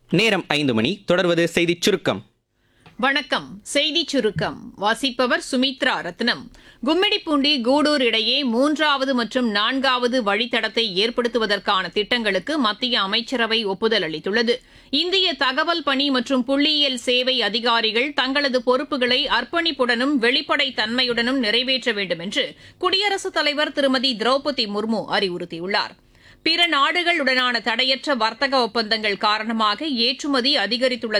நேரம் 5 மணி. தொடர்வது செய்திச் சுருக்கம். வணக்கம். செய்திச் சுருக்கம் வாசிப்பவர் சுமித்ரா ரத்னம். கும்மிடிப்பூண்டி கூடூர் இடையே 3வது மற்றும் 4வது வழித்தடத்தை ஏற்படுத்துவதற்கான திட்டங்களுக்கு மத்திய அமைச்சரவை ஒப்புதல் அளித்துள்ளது. இந்திய தகவல் பணி மற்றும் புள்ளியியல் சேவை அதிகாரிகள் தங்களது பொறுப்புகளை அர்ப்பணிப்புடனும் வெளிப்படைத் தன்மையுடனும் நிறைவேற்ற வேண்டும் என்று குடியரசுத் தலைவர் திருமதி திரௌபதி முர்மு அறிவுறுத்தியுள்ளார். பிற நாடுகளுடனான தடையற்ற வர்த்தக ஒப்பந்தங்கள் காரணமாக ஏற்றுமதி அதிகரித்துள்ளது